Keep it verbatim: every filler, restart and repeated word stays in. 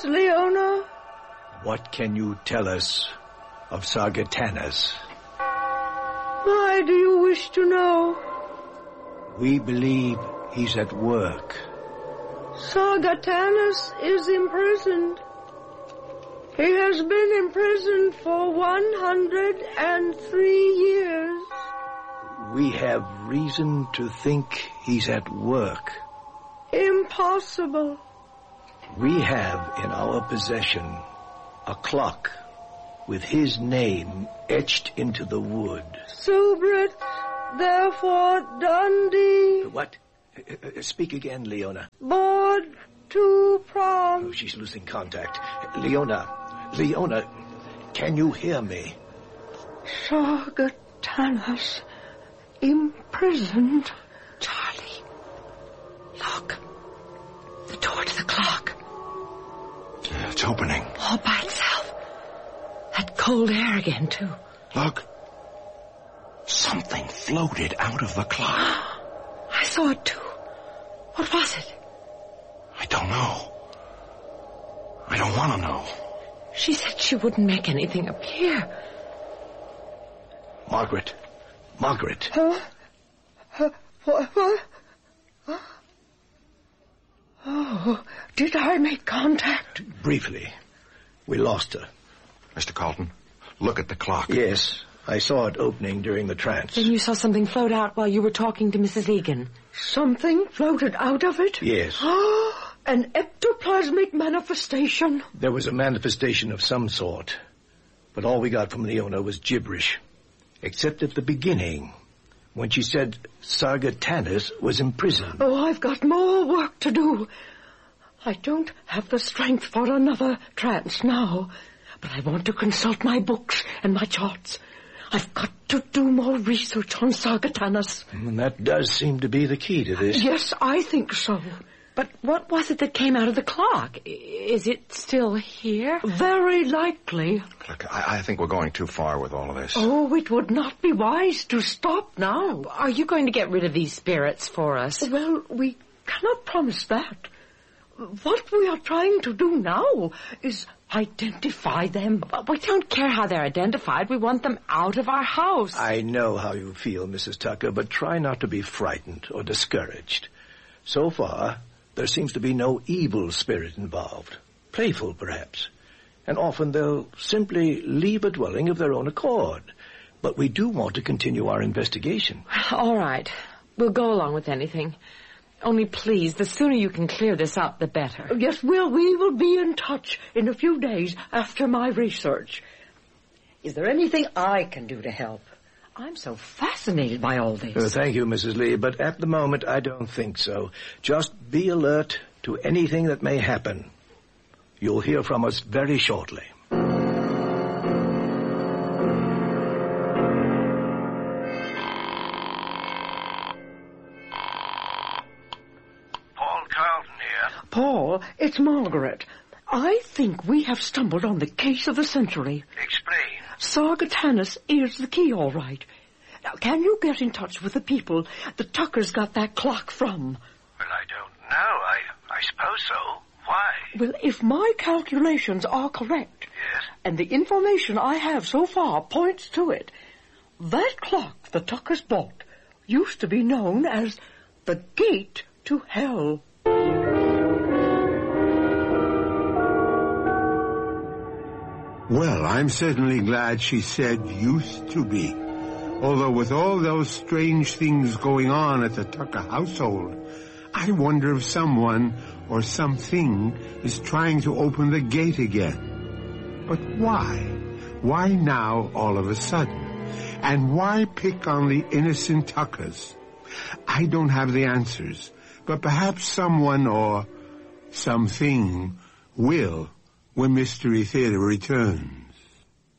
Leona? What can you tell us of Sargatanas? Why do you wish to know? We believe he's at work. Sargatanas is imprisoned. He has been imprisoned for one hundred and three years. We have reason to think he's at work. Impossible. We have in our possession a clock with his name etched into the wood. Subrit, therefore Dundee. What? Uh, speak again, Leona. Board to prom. Oh, she's losing contact. Leona, Leona, can you hear me? Sargatanas imprisoned. Charlie, look. The door to the clock. Yeah, it's opening. All by itself. That cold air again, too. Look. Something floated out of the clock. I saw it, too. What was it? I don't know. I don't want to know. She said she wouldn't make anything appear. Margaret. Margaret. Huh? Huh? What? What? Oh, did I make contact? Briefly. We lost her. Mister Carlton, look at the clock. Yes, I saw it opening during the trance. Then you saw something float out while you were talking to Missus Egan. Something floated out of it? Yes. An ectoplasmic manifestation? There was a manifestation of some sort. But all we got from Leona was gibberish. Except at the beginning, when she said Sargatanas was imprisoned. Oh, I've got more work to do. I don't have the strength for another trance now, but I want to consult my books and my charts. I've got to do more research on Sargatanas. And that does seem to be the key to this. Yes, I think so. But what was it that came out of the clock? Is it still here? Very likely. Look, I, I think we're going too far with all of this. Oh, it would not be wise to stop now. Are you going to get rid of these spirits for us? Well, we cannot promise that. What we are trying to do now is identify them. But we don't care how they're identified. We want them out of our house. I know how you feel, Missus Tucker, but try not to be frightened or discouraged. So far, there seems to be no evil spirit involved. Playful, perhaps. And often they'll simply leave a dwelling of their own accord. But we do want to continue our investigation. All right. We'll go along with anything. Only please, the sooner you can clear this up, the better. Yes, Will, we will be in touch in a few days after my research. Is there anything I can do to help? I'm so fascinated by all this. Uh, thank you, Missus Lee, but at the moment I don't think so. Just be alert to anything that may happen. You'll hear from us very shortly. Paul, it's Margaret. I think we have stumbled on the case of the century. Explain. Sargatanas is the key, all right. Now, can you get in touch with the people the Tuckers got that clock from? Well, I don't know. I, I suppose so. Why? Well, if my calculations are correct, yes, and the information I have so far points to it, that clock the Tuckers bought used to be known as the Gate to Hell. Well, I'm certainly glad she said used to be. Although with all those strange things going on at the Tucker household, I wonder if someone or something is trying to open the gate again. But why? Why now all of a sudden? And why pick on the innocent Tuckers? I don't have the answers, but perhaps someone or something will when Mystery Theater returns.